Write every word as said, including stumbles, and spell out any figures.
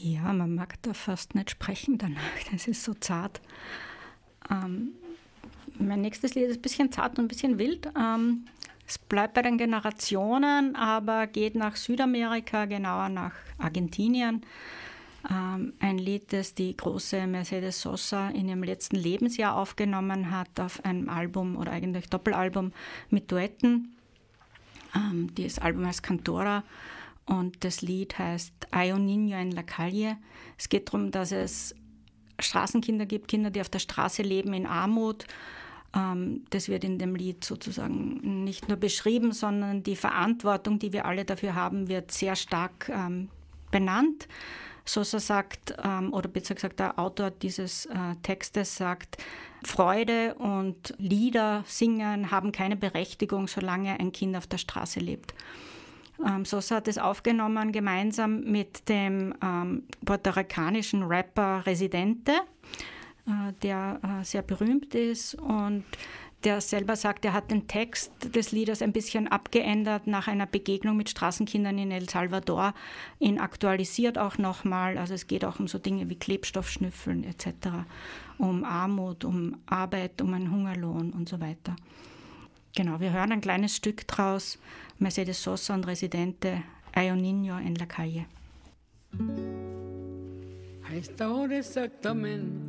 Ja, man mag da fast nicht sprechen danach, das ist so zart. Ähm, mein nächstes Lied ist ein bisschen zart und ein bisschen wild. Ähm, es bleibt bei den Generationen, aber geht nach Südamerika, genauer nach Argentinien. Ähm, ein Lied, das die große Mercedes Sosa in ihrem letzten Lebensjahr aufgenommen hat auf einem Album oder eigentlich Doppelalbum mit Duetten. Ähm, das Album heißt Cantora. Und das Lied heißt Hay un niño en la calle. Es geht darum, dass es Straßenkinder gibt, Kinder, die auf der Straße leben in Armut. Das wird in dem Lied sozusagen nicht nur beschrieben, sondern die Verantwortung, die wir alle dafür haben, wird sehr stark ähm, benannt. Sosa sagt, ähm, oder besser gesagt der Autor dieses äh, Textes sagt, Freude und Lieder singen haben keine Berechtigung, solange ein Kind auf der Straße lebt. Ähm, Sosa hat es aufgenommen gemeinsam mit dem ähm, puerto-ricanischen Rapper Residente, äh, der äh, sehr berühmt ist und der selber sagt, er hat den Text des Liedes ein bisschen abgeändert nach einer Begegnung mit Straßenkindern in El Salvador, ihn aktualisiert auch nochmal. Also es geht auch um so Dinge wie Klebstoffschnüffeln et cetera, um Armut, um Arbeit, um einen Hungerlohn und so weiter. Genau, wir hören ein kleines Stück draus, Mercedes Sosa und Residente, Hay un niño en la calle. A esta hora exactamente